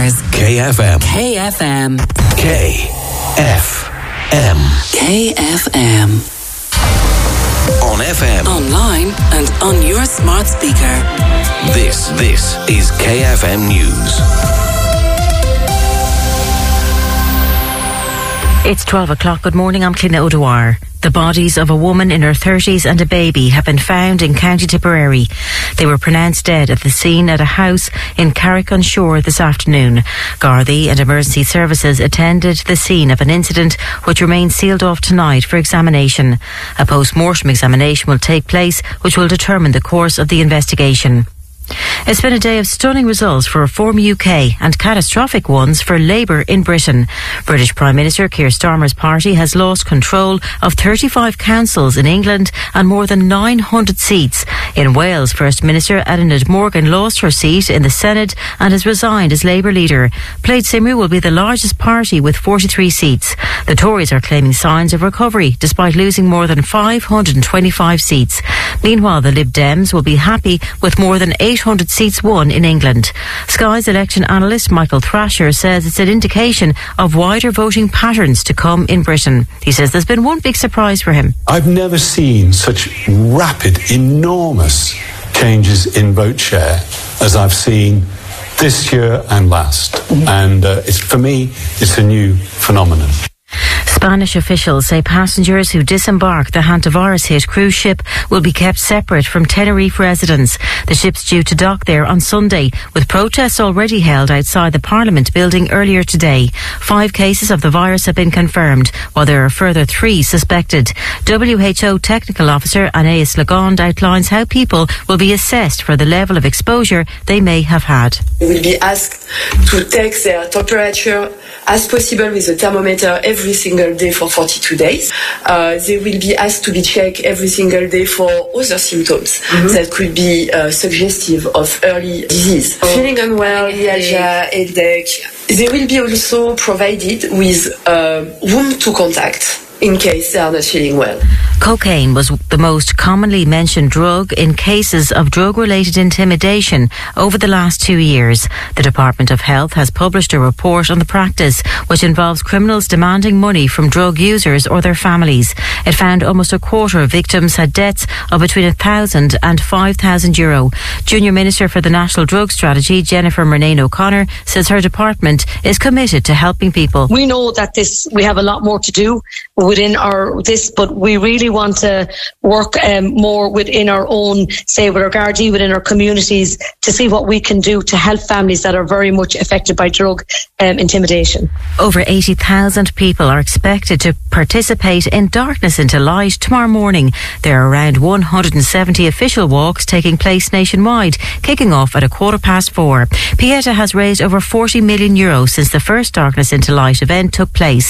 Cars. KFM. KFM. KFM. KFM. On FM. Online and on your smart speaker. This is KFM News. It's 12 o'clock. Good morning, I'm Cliona O'Dwyer. The bodies of a woman in her 30s and a baby have been found in County Tipperary. They were pronounced dead at the scene at a house in Carrick-on-Shore this afternoon. Gardaí and emergency services attended the scene of an incident which remains sealed off tonight for examination. A post-mortem examination will take place which will determine the course of the investigation. It's been a day of stunning results for Reform UK and catastrophic ones for Labour in Britain. British Prime Minister Keir Starmer's party has lost control of 35 councils in England and more than 900 seats. In Wales, First Minister Eluned Morgan lost her seat in the Senate and has resigned as Labour leader. Plaid Cymru will be the largest party with 43 seats. The Tories are claiming signs of recovery despite losing more than 525 seats. Meanwhile, the Lib Dems will be happy with more than 800 seats won in England. Sky's election analyst Michael Thrasher says it's an indication of wider voting patterns to come in Britain. He says there's been one big surprise for him. I've never seen such rapid, enormous changes in vote share as I've seen this year and last. And for me, it's a new phenomenon. Spanish officials say passengers who disembark the hantavirus-hit cruise ship will be kept separate from Tenerife residents. The ship's due to dock there on Sunday, with protests already held outside the Parliament building earlier today. 5 cases of the virus have been confirmed, while there are further 3 suspected. WHO Technical Officer Anaïs Lagonde outlines how people will be assessed for the level of exposure they may have had. They will be asked to take their temperature as possible with a thermometer every single day for 42 days. They will be asked to be checked every single day for other symptoms that could be suggestive of early disease. Feeling unwell, myalgia, headache. They will be also provided with whom to contact in case they are not feeling well. Cocaine was the most commonly mentioned drug in cases of drug-related intimidation over the last 2 years. The Department of Health has published a report on the practice, which involves criminals demanding money from drug users or their families. It found almost a quarter of victims had debts of between €1,000 and €5,000. Junior Minister for the National Drug Strategy, Jennifer Murnane O'Connor, says her department is committed to helping people. We know that we have a lot more to do within but we really want to work more within our own, say with our Gardaí, within our communities, to see what we can do to help families that are very much affected by drug intimidation. Over 80,000 people are expected to participate in Darkness into Light tomorrow morning. There are around 170 official walks taking place nationwide, kicking off at 4:15. Pieta has raised over €40 million since the first Darkness into Light event took place.